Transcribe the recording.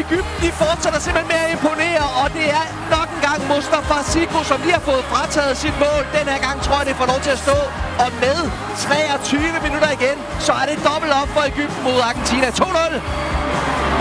Egypten, de fortsætter simpelthen med at imponere, og det er nok en gang Mustafa Siku, som lige har fået frataget sit mål. Den her gang tror jeg, det får lov til at stå. Og med 23 minutter igen, så er det dobbelt op for Egypten mod Argentina. 2-0.